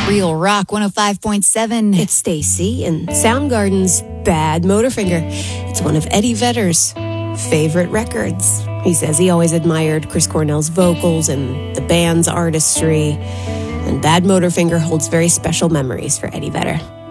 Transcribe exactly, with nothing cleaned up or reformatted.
Real Rock one oh five point seven. It's Stacy and Soundgarden's Bad Motorfinger. It's one of Eddie Vedder's favorite records. He says he always admired Chris Cornell's vocals and the band's artistry. And Bad Motorfinger holds very special memories for Eddie Vedder.